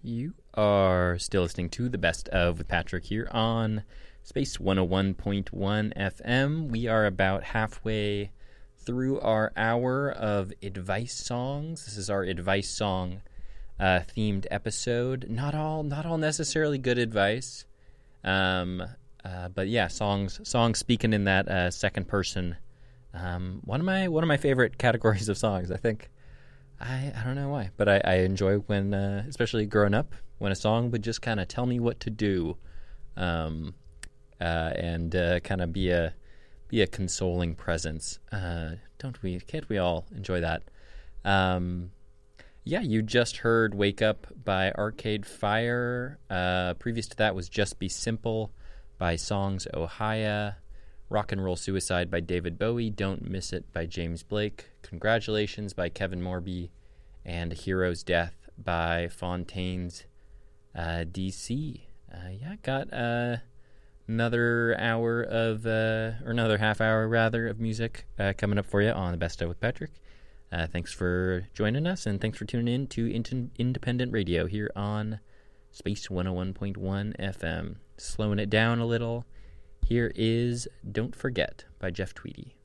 You are still listening to The Best of with Patrick here on Space 101.1 FM. We are about halfway through our hour of advice songs. This is our advice song themed episode. Not all necessarily good advice. But yeah, songs speaking in that second person. One of my favorite categories of songs, I think. I don't know why, but I enjoy when, especially growing up, when a song would just kind of tell me what to do, and kind of be a consoling presence. Can't we all enjoy that? Yeah, you just heard "Wake Up" by Arcade Fire. Previous to that was "Just Be Simple" by Songs Ohia. Rock and Roll Suicide by David Bowie, Don't Miss It by James Blake, Congratulations by Kevin Morby, and Hero's Death by Fontaine's DC. Got another hour of, or another half hour rather, of music coming up for you on The Best of with Patrick. Thanks for joining us, and thanks for tuning in to Independent Radio here on Space 101.1 FM. Slowing it down a little. Here is Don't Forget by Jeff Tweedy.